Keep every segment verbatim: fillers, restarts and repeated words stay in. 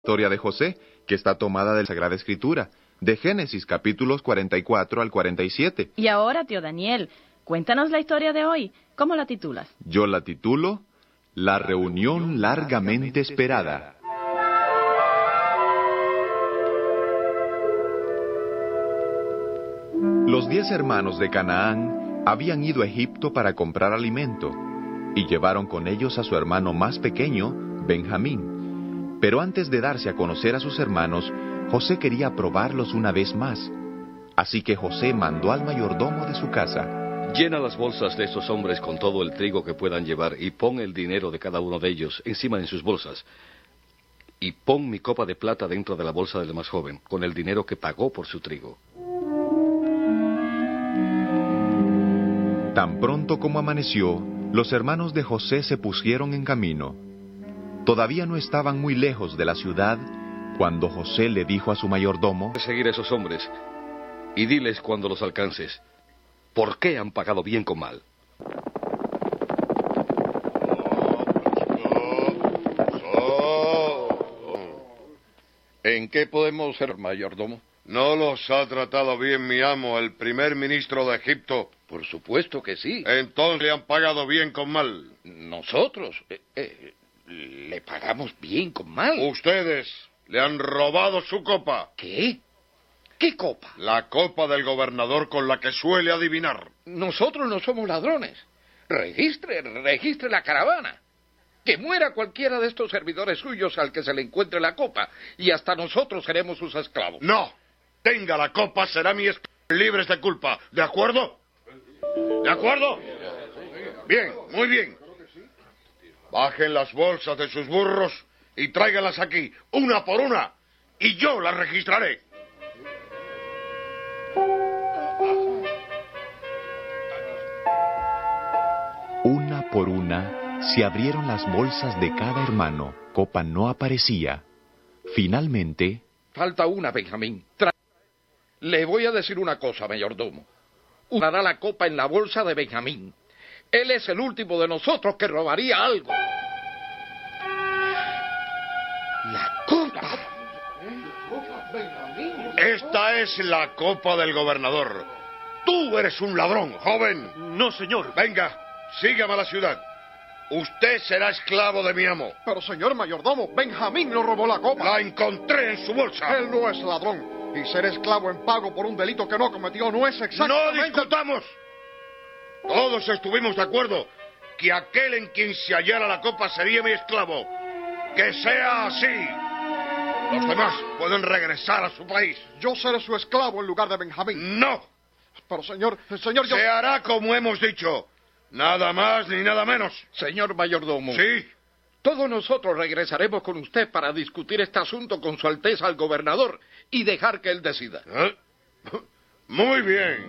Historia de José, que está tomada de la Sagrada Escritura, de Génesis capítulos cuarenta y cuatro al cuarenta y siete. Y ahora, tío Daniel, cuéntanos la historia de hoy. ¿Cómo la titulas? Yo la titulo La reunión largamente esperada. Los diez hermanos de Canaán habían ido a Egipto para comprar alimento, y llevaron con ellos a su hermano más pequeño, Benjamín. Pero antes de darse a conocer a sus hermanos, José quería probarlos una vez más. Así que José mandó al mayordomo de su casa: llena las bolsas de estos hombres con todo el trigo que puedan llevar, y pon el dinero de cada uno de ellos encima de sus bolsas. Y pon mi copa de plata dentro de la bolsa del más joven, con el dinero que pagó por su trigo. Tan pronto como amaneció, los hermanos de José se pusieron en camino. Todavía no estaban muy lejos de la ciudad cuando José le dijo a su mayordomo: seguir a esos hombres y diles cuando los alcances, ¿por qué han pagado bien con mal? ¿En qué podemos ser, mayordomo? ¿No los ha tratado bien mi amo, el primer ministro de Egipto? Por supuesto que sí. Entonces le han pagado bien con mal. Nosotros eh, eh, le pagamos bien con mal. Ustedes le han robado su copa. ¿Qué? ¿Qué copa? La copa del gobernador con la que suele adivinar. Nosotros no somos ladrones. Registre, registre la caravana. Que muera cualquiera de estos servidores suyos al que se le encuentre la copa, y hasta nosotros seremos sus esclavos. No, tenga la copa, será mi esclavo, libres de culpa. ¿De acuerdo? ¿De acuerdo? Bien, muy bien. Bajen las bolsas de sus burros y tráiganlas aquí, una por una, y yo las registraré. Una por una se abrieron las bolsas de cada hermano. Copa no aparecía. Finalmente... Falta una, Benjamín. Tra... Le voy a decir una cosa, mayordomo. Dará la copa en la bolsa de Benjamín. Él es el último de nosotros que robaría algo. La copa. Esta es la copa del gobernador. Tú eres un ladrón, joven. No, señor. Venga, sígame a la ciudad. Usted será esclavo de mi amo. Pero, señor mayordomo, Benjamín no robó la copa. La encontré en su bolsa. Él no es ladrón. Y ser esclavo en pago por un delito que no cometió no es exactamente... ¡No discutamos! Todos estuvimos de acuerdo que aquel en quien se hallara la copa sería mi esclavo. ¡Que sea así! Los demás pueden regresar a su país. Yo seré su esclavo en lugar de Benjamín. ¡No! Pero, señor, señor, yo... Se hará como hemos dicho. Nada más ni nada menos. Señor mayordomo. Sí. Todos nosotros regresaremos con usted para discutir este asunto con su Alteza el gobernador y dejar que él decida. ¿Eh? Muy bien.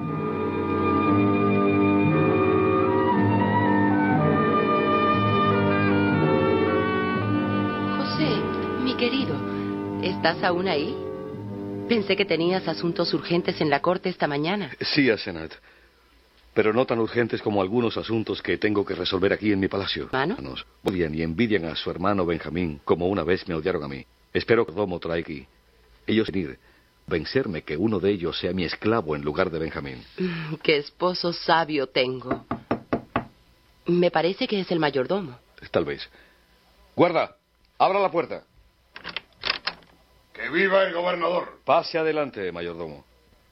José, mi querido, ¿estás aún ahí? Pensé que tenías asuntos urgentes en la corte esta mañana. Sí, Asenat. Pero no tan urgentes como algunos asuntos que tengo que resolver aquí en mi palacio. ¿Hermanos? Odian y envidian a su hermano Benjamín como una vez me odiaron a mí. Espero que Domo traiga aquí. Ellos venir, vencerme que uno de ellos sea mi esclavo en lugar de Benjamín. Qué esposo sabio tengo. Me parece que es el mayordomo. Tal vez. Guarda, abra la puerta. Que viva el gobernador. Pase adelante, mayordomo.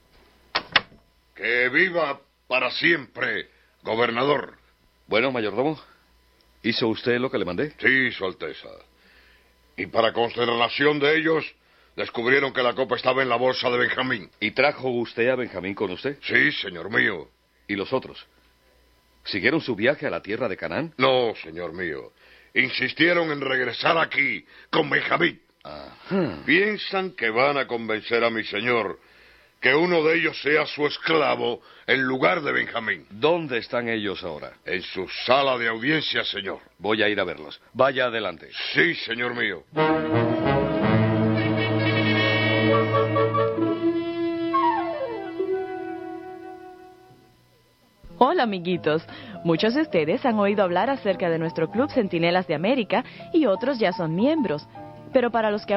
Que viva para siempre, gobernador. Bueno, mayordomo, ¿hizo usted lo que le mandé? Sí, Su Alteza. Y para consternación de ellos, descubrieron que la copa estaba en la bolsa de Benjamín. ¿Y trajo usted a Benjamín con usted? Sí, señor mío. ¿Y los otros? ¿Siguieron su viaje a la tierra de Canaán? No, señor mío. Insistieron en regresar aquí con Benjamín. Ajá. Piensan que van a convencer a mi señor que uno de ellos sea su esclavo en lugar de Benjamín. ¿Dónde están ellos ahora? En su sala de audiencia, señor. Voy a ir a verlos. Vaya adelante. Sí, señor mío. Hola, amiguitos. Muchos de ustedes han oído hablar acerca de nuestro Club Centinelas de América y otros ya son miembros. Pero para los que